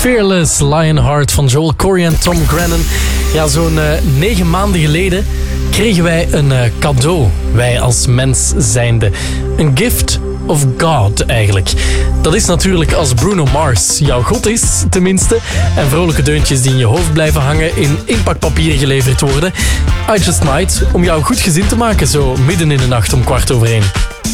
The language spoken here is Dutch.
Fearless Lionheart van Joel Corry en Tom Grennan. Ja, zo'n 9 maanden geleden kregen wij een cadeau. Wij als mens zijnde. Een gift of God eigenlijk. Dat is natuurlijk als Bruno Mars jouw god is, tenminste. En vrolijke deuntjes die in je hoofd blijven hangen in inpakpapier geleverd worden. I Just Might, om jou goed gezind te maken zo midden in de nacht om 1:15.